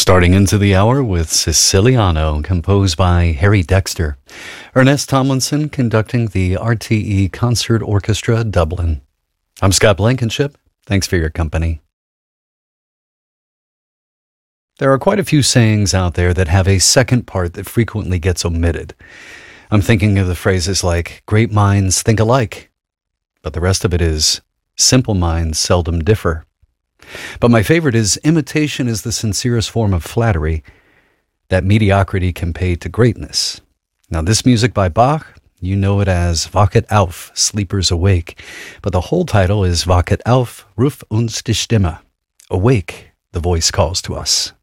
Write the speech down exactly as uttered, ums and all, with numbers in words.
Starting into the hour with Siciliano, composed by Harry Dexter. Ernest Tomlinson conducting the R T E Concert Orchestra, Dublin. I'm Scott Blankenship. Thanks for your company. There are quite a few sayings out there that have a second part that frequently gets omitted. I'm thinking of the phrases like, great minds think alike, but the rest of it is, simple minds seldom differ. But my favorite is, imitation is the sincerest form of flattery that mediocrity can pay to greatness. Now, this music by Bach, you know it as Wachet auf, Sleepers Awake, but the whole title is Wachet auf, Ruf uns die Stimme. Awake, the voice calls to us.